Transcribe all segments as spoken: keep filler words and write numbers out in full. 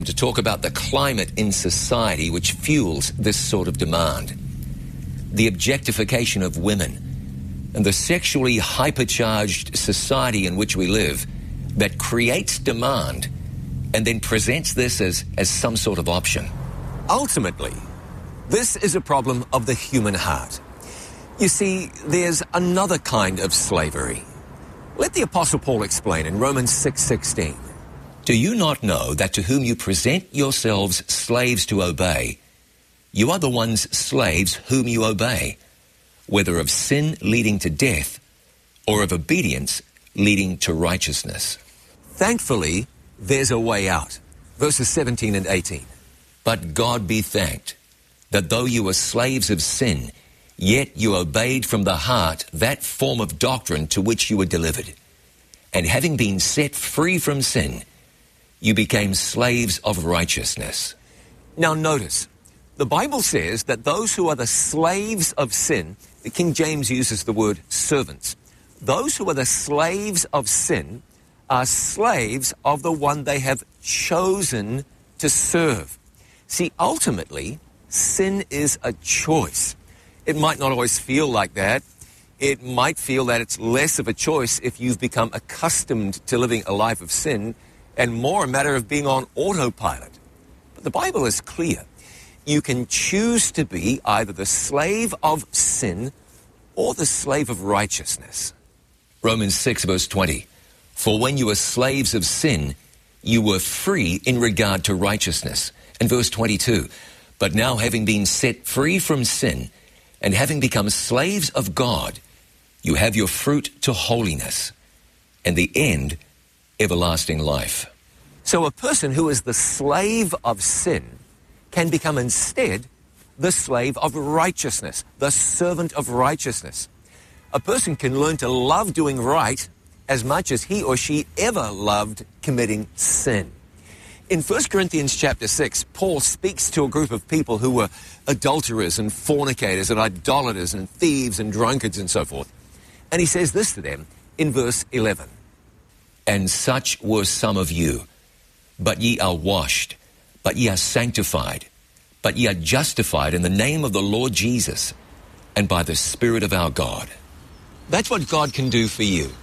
to talk about the climate in society which fuels this sort of demand. The objectification of women and the sexually hypercharged society in which we live that creates demand and then presents this as, as some sort of option. Ultimately, this is a problem of the human heart. You see, there's another kind of slavery. Let the Apostle Paul explain in Romans six sixteen. Do you not know that to whom you present yourselves slaves to obey, you are the ones slaves whom you obey, whether of sin leading to death or of obedience leading to righteousness? Thankfully, there's a way out. Verses seventeen and eighteen. But God be thanked that though you were slaves of sin, yet you obeyed from the heart that form of doctrine to which you were delivered. And having been set free from sin, you became slaves of righteousness. Now notice, the Bible says that those who are the slaves of sin, the King James uses the word servants. Those who are the slaves of sin are slaves of the one they have chosen to serve. See, ultimately, sin is a choice. It might not always feel like that. It might feel that it's less of a choice if you've become accustomed to living a life of sin and more a matter of being on autopilot. But the Bible is clear. You can choose to be either the slave of sin or the slave of righteousness. Romans six verse twenty. For when you were slaves of sin, you were free in regard to righteousness. And verse twenty-two. But now having been set free from sin and having become slaves of God, you have your fruit to holiness and the end everlasting life. So a person who is the slave of sin can become instead the slave of righteousness, the servant of righteousness. A person can learn to love doing right as much as he or she ever loved committing sin. In First Corinthians chapter six, Paul speaks to a group of people who were adulterers and fornicators and idolaters and thieves and drunkards and so forth. And he says this to them in verse eleven. And such were some of you, but ye are washed, but ye are sanctified, but ye are justified in the name of the Lord Jesus and by the Spirit of our God. That's what God can do for you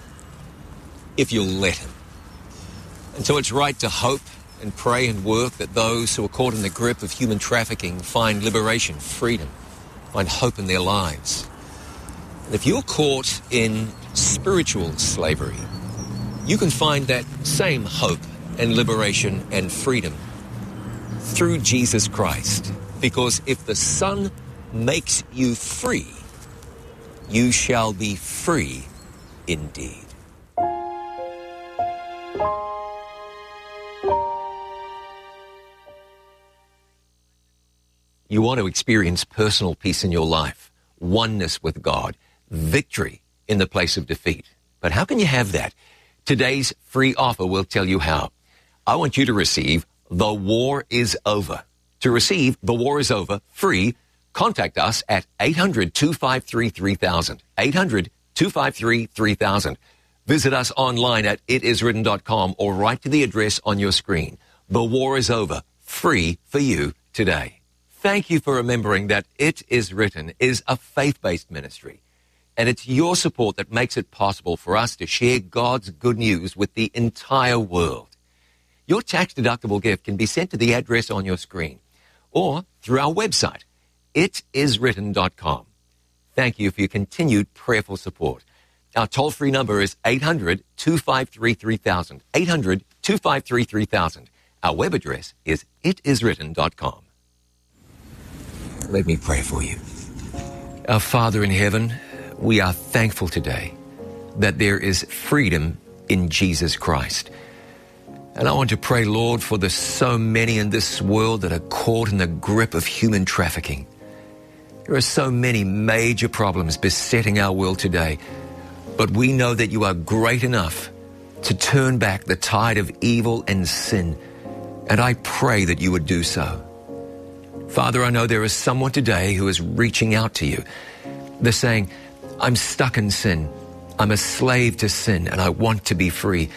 if you'll let him. And so it's right to hope and pray and work that those who are caught in the grip of human trafficking find liberation, freedom, find hope in their lives. And if you're caught in spiritual slavery, you can find that same hope and liberation and freedom through Jesus Christ. Because if the Son makes you free, you shall be free indeed. You want to experience personal peace in your life, oneness with God, victory in the place of defeat. But how can you have that? Today's free offer will tell you how. I want you to receive The War is Over. To receive The War is Over free, contact us at eight hundred, two five three, three thousand, eight hundred, two five three, three thousand. Visit us online at it is written dot com or write to the address on your screen. The War is Over, free for you today. Thank you for remembering that It Is Written is a faith-based ministry, and it's your support that makes it possible for us to share God's good news with the entire world. Your tax-deductible gift can be sent to the address on your screen or through our website, it is written dot com. Thank you for your continued prayerful support. Our toll-free number is eight hundred, two five three, three thousand, eight hundred, two five three, three thousand. Our web address is it is written dot com. Let me pray for you. Our Father in heaven, we are thankful today that there is freedom in Jesus Christ. And I want to pray, Lord, for the so many in this world that are caught in the grip of human trafficking. There are so many major problems besetting our world today, but we know that you are great enough to turn back the tide of evil and sin, and I pray that you would do so. Father, I know there is someone today who is reaching out to you. They're saying, I'm stuck in sin. I'm a slave to sin, and I want to be free.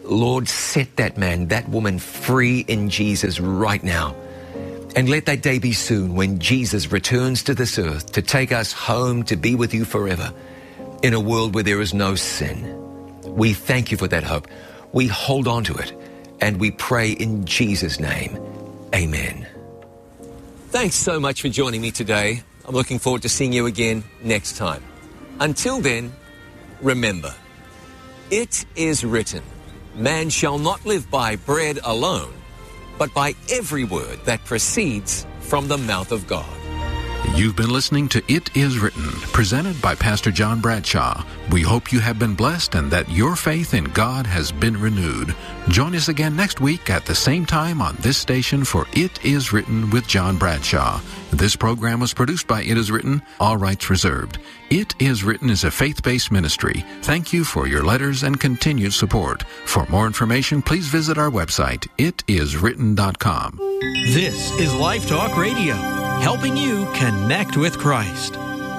Lord, set that man, that woman free in Jesus right now. And let that day be soon when Jesus returns to this earth to take us home to be with you forever in a world where there is no sin. We thank you for that hope. We hold on to it, and we pray in Jesus' name. Amen. Thanks so much for joining me today. I'm looking forward to seeing you again next time. Until then, remember, it is written, man shall not live by bread alone, but by every word that proceeds from the mouth of God. You've been listening to It Is Written, presented by Pastor John Bradshaw. We hope you have been blessed and that your faith in God has been renewed. Join us again next week at the same time on this station for It Is Written with John Bradshaw. This program was produced by It Is Written, all rights reserved. It Is Written is a faith-based ministry. Thank you for your letters and continued support. For more information, please visit our website, it is written dot com. This is Life Talk Radio, helping you connect with Christ.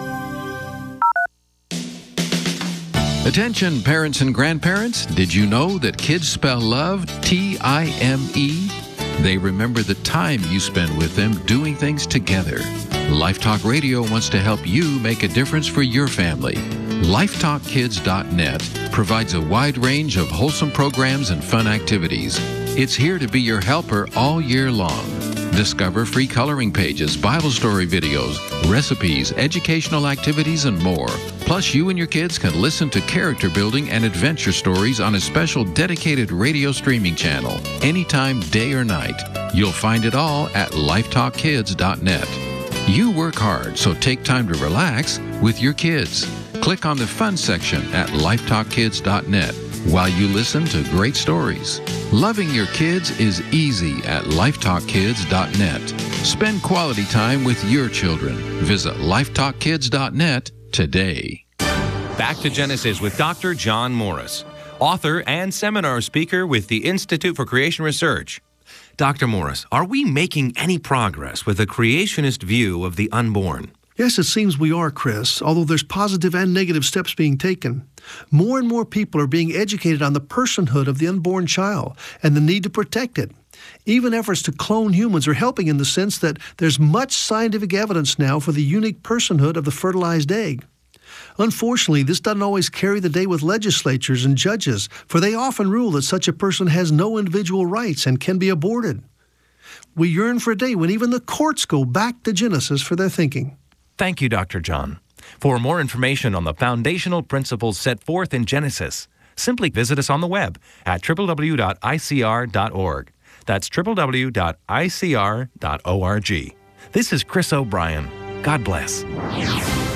Attention parents and grandparents, did you know that kids spell love T I M E? They remember the time you spend with them doing things together. Life Talk Radio wants to help you make a difference for your family. life talk kids dot net provides a wide range of wholesome programs and fun activities. It's here to be your helper all year long. Discover free coloring pages, Bible story videos, recipes, educational activities, and more. Plus, you and your kids can listen to character building and adventure stories on a special dedicated radio streaming channel, anytime, day or night. You'll find it all at life talk kids dot net. You work hard, so take time to relax with your kids. Click on the fun section at life talk kids dot net while you listen to great stories. Loving your kids is easy at life talk kids dot net. Spend quality time with your children. Visit life talk kids dot net today. Back to Genesis with Doctor John Morris, author and seminar speaker with the Institute for Creation Research. Doctor Morris, are we making any progress with a creationist view of the unborn? Yes, it seems we are, Chris, although there's positive and negative steps being taken. More and more people are being educated on the personhood of the unborn child and the need to protect it. Even efforts to clone humans are helping in the sense that there's much scientific evidence now for the unique personhood of the fertilized egg. Unfortunately, this doesn't always carry the day with legislatures and judges, for they often rule that such a person has no individual rights and can be aborted. We yearn for a day when even the courts go back to Genesis for their thinking. Thank you, Doctor John. For more information on the foundational principles set forth in Genesis, simply visit us on the web at w w w dot i c r dot org. That's w w w dot i c r dot org. This is Chris O'Brien. God bless.